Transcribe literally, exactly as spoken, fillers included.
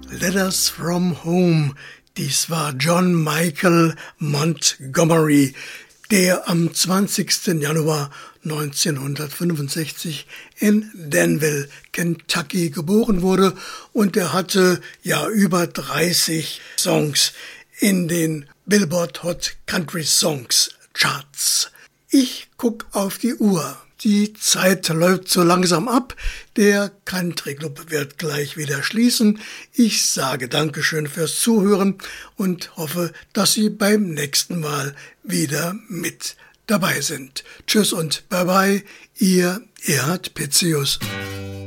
Letters from Home. Dies war John Michael Montgomery, der am zwanzigsten Januar neunzehnhundertfünfundsechzig in Danville, Kentucky geboren wurde, und er hatte ja über dreißig Songs in den Billboard Hot Country Songs Charts. Ich guck auf die Uhr. Die Zeit läuft so langsam ab. Der Country Club wird gleich wieder schließen. Ich sage Dankeschön fürs Zuhören und hoffe, dass Sie beim nächsten Mal wieder mit dabei sind. Tschüss und bye bye, Ihr Erhard Pitzius.